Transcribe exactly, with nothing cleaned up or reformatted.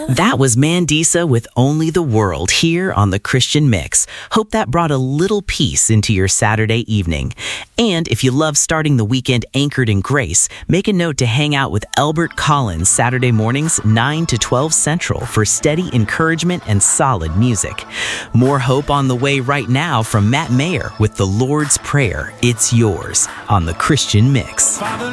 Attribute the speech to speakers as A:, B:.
A: That was Mandisa with Only the World here on the Christian Mix. Hope that brought a little peace into your Saturday evening. And if you love starting the weekend anchored in grace, make a note to hang out with Elbert Collins Saturday mornings nine to twelve Central for steady encouragement and solid music. More hope on the way right now from Matt Mayer with the Lord's Prayer, It's Yours, on the Christian Mix.